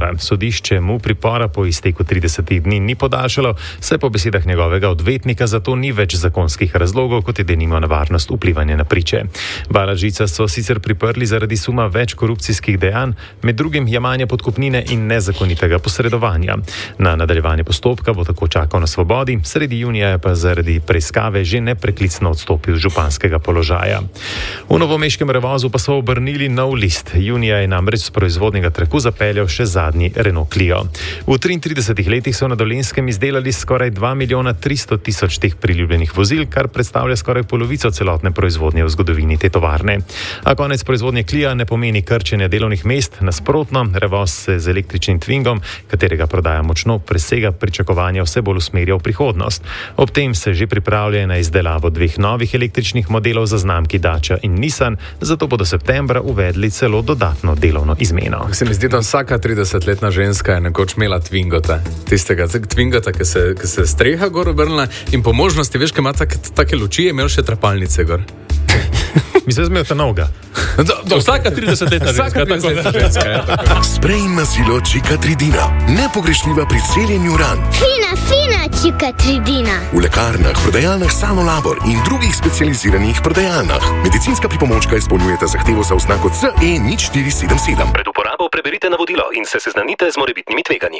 pripora. Sodišče mu pripora po izteku 30 dni ni podaljšalo, saj po besedah njegovega odvetnika zato ni več zakonskih razlogov, kot je denimo nevarnost vplivanja na priče. Balažica so sicer priprli zaradi suma več korupcijskih dejanj, med drugim jemanja podkupnine in nezakonitega posredovanja. Na nadaljevanje postopka bo tako čakal na svobodi, sredi junija je pa zaradi preiskave že nepreklicno odstopil z županskega položaja. V novomeškem Revozu pa so obrnili nov list. Junija je namreč z proizvodnega traku zapeljal še zadnji Renault Clio. V 33 letih so na Dolenjskem izdelali skoraj 2 milijona 300 tisoč teh priljubljenih vozil, kar predstavlja skoraj polovico celotne proizvodnje v zgodovini te tovarne. A konec proizvodnje Clio ne pomeni krčenja delovnih mest, nasprotno, Revoz se z električnim Twingom, katerega prodaja močno presega pričakovanja, vse bolj usmerja v prihodnost. Ob tem se že pripravlja na izdelavo 2 novih električnih modelov za znamki Dacia in Nissan, zato bodo septembra uvedli celo dodatno delovno izmeno. Se mi zdi, da vsaka 30-letna ženska je nekoč imela Twingota. Tistega Twingota, ki se streha gor obrnila in po možnosti, veš, ki ima take luči, je imel še trepalnice gor. Mislim, da imel ta novega. Vsaka 30-letna ženska. Sprej in mazilo Cicatricina. Nepogrešljiva pri celjenju ran. Fina Cicatricina. V lekarnah, prodajalnah Sanolabor in drugih specializiranih prodajalnah. Medicinska pripomočka izpolnjujeta zahtevo za oznako CE0477. Pred uporabo preberite navodilo in se seznanite z morebitnimi tveganji.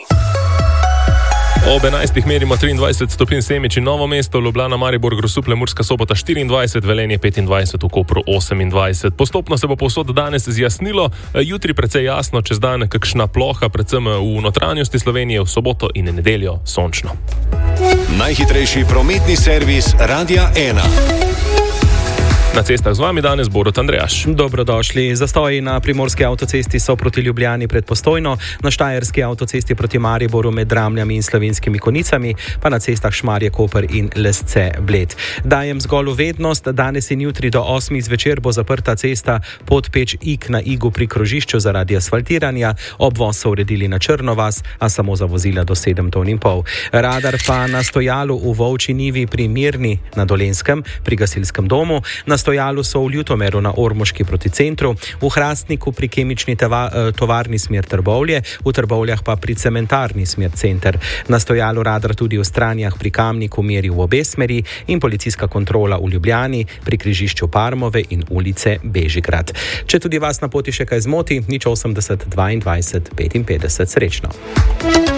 Ob 11. merimo 23 stopinj Semič in Novo mesto, Ljubljana, Maribor, Grosuplje, Murska Sobota 24, Velenje 25, v Kopru 28. Postopno se bo povsod danes zjasnilo, jutri precej jasno, čez dan kakšna ploha, predvsem v notranjosti Slovenije, v soboto in nedeljo sončno. Najhitrejši prometni servis Radia 1. Na cestah z vami danes Borut Andrejaš. Dobrodošli. Zastoji na primorski avtocesti so proti Ljubljani pred Postojno, na štajerski avtocesti proti Mariboru med Dramljami in Slovenskimi Konicami, pa na cestah Šmarje, Koper in Lesce, Bled. Dajem zgolj vednost, danes in jutri do 8 zvečer bo zaprta cesta Podpeč-Ig na Igu pri krožišču zaradi asfaltiranja, obvoz so uredili na Črnovas, a samo za vozila do 7,5 ton. Radar pa na stojalu v Volčji Nivi pri Mirni na Dolenjskem, pri gasilskem domu, na stojalu so v Ljutomeru na Ormoški proti centru, v Hrastniku pri kemični tovarni smer Trbovlje, v Trbovljah pa pri cementarni smer center. Na stojalu radar tudi v Stranjah pri Kamniku meri v obe smeri in policijska kontrola v Ljubljani pri križišču Parmove in ulice Bežigrad. Če tudi vas na poti še kaj zmoti, 080 22 55, srečno.